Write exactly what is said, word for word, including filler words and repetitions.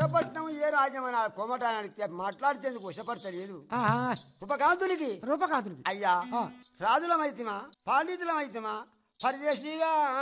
ఏ ఏ రాజ్యం అని కోమటానికి మాట్లాడితేందుకు వశపడతలేదు రూపకాంతునికి రూపకాంతునికి అయ్యా రాజులమైతిమా పాండితులమైతిమా పరిదేశీగా